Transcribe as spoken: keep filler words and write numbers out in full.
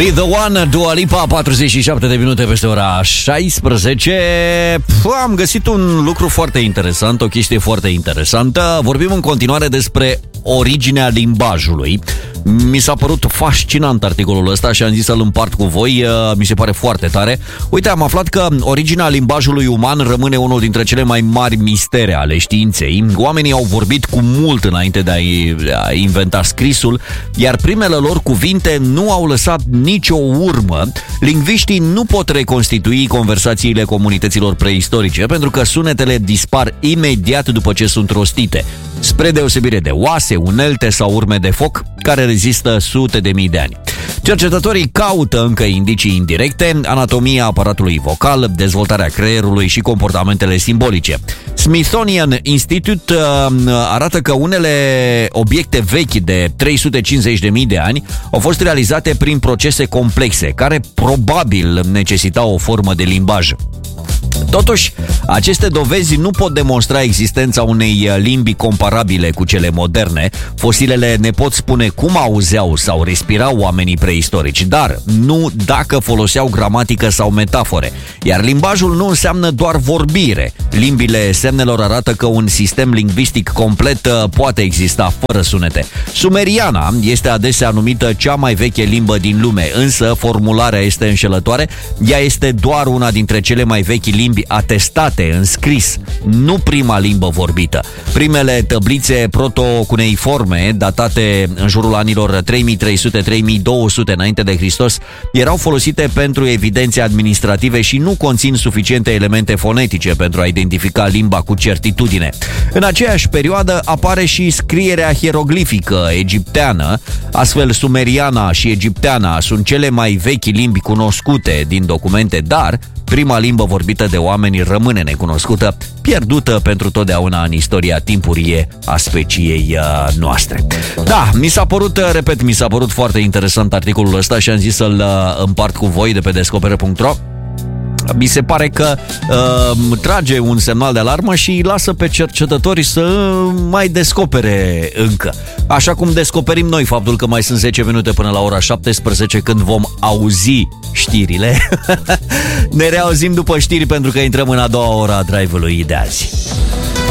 Be the One, Dua Lipa, patruzeci și șapte de minute peste ora șaisprezece. Puh, am găsit un lucru foarte interesant, o chestie foarte interesantă. Vorbim în continuare despre originea limbajului. Mi s-a părut fascinant articolul ăsta și am zis să-l împart cu voi. Mi se pare foarte tare. Uite, am aflat că originea limbajului uman rămâne unul dintre cele mai mari mistere ale științei. Oamenii au vorbit cu mult înainte de a inventa scrisul, iar primele lor cuvinte nu au lăsat nicio urmă. Lingviștii nu pot reconstitui conversațiile comunităților preistorice, pentru că sunetele dispar imediat după ce sunt rostite, spre deosebire de oase, unelte sau urme de foc care rezistă sute de mii de ani. Cercetătorii caută încă indicii indirecte, anatomia aparatului vocal, dezvoltarea creierului și comportamentele simbolice. Smithsonian Institute arată că unele obiecte vechi de trei sute cincizeci de mii de ani au fost realizate prin procese complexe, care probabil necesitau o formă de limbaj. Totuși, aceste dovezi nu pot demonstra existența unei limbi comparabile cu cele moderne. Fosilele ne pot spune cum auzeau sau respirau oamenii preistorici, dar nu dacă foloseau gramatică sau metafore. Iar limbajul nu înseamnă doar vorbire. Limbile semnelor arată că un sistem lingvistic complet poate exista fără sunete. Sumeriana este adesea numită cea mai veche limbă din lume, însă formularea este înșelătoare. Ea este doar una dintre cele mai vechi limbi atestate în scris, nu prima limbă vorbită. Primele tăblițe proto-cuneiforme, datate în jurul anilor trei mii trei sute - trei mii două sute înainte de Hristos, erau folosite pentru evidențe administrative și nu conțin suficiente elemente fonetice pentru a identifica limba cu certitudine. În aceeași perioadă apare și scrierea hieroglifică egipteană, astfel sumeriana și egipteana sunt cele mai vechi limbi cunoscute din documente, dar prima limbă vorbită de oameni rămâne necunoscută, pierdută pentru totdeauna în istoria timpurie a speciei noastre. Da, mi s-a părut, repet, mi s-a părut foarte interesant articolul ăsta și am zis să-l împart cu voi de pe descopere punct ro. Mi se pare că uh, trage un semnal de alarmă și îi lasă pe cercetători să mai descopere încă. Așa cum descoperim noi faptul că mai sunt zece minute până la ora șaptesprezece, când vom auzi știrile. Ne reauzim după știri, pentru că intrăm în a doua ora a drive-ului de azi.